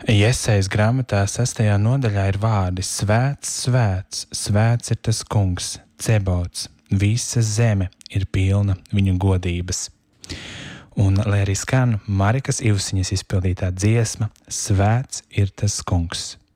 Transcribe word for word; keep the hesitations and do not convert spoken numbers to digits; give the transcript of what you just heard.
Jesajas grāmatā sestajā nodaļā ir vārdi: Svēts, svēts, svēts ir tas kungs, Cebots, visa zeme ir pilna viņu godības. Un, lai arī skan Marikas Ivsiņas izpildītā dziesma, Svēts ir tas kungs.